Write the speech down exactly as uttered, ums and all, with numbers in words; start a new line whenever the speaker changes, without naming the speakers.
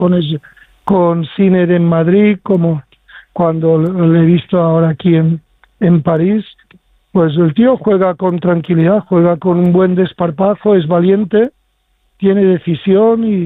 pones con Sinner en Madrid, como cuando lo he visto ahora aquí en, en París, pues el tío juega con tranquilidad, juega con un buen desparpajo, es valiente, tiene decisión y